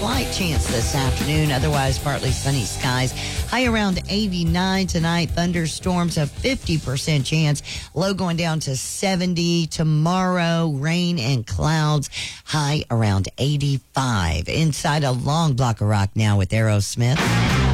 Light chance this afternoon, otherwise partly sunny skies. High around 89 tonight. Thunderstorms, a 50% chance. Low going down to 70 tomorrow. Rain and clouds. High around 85. Inside a long block of rock now with Aerosmith.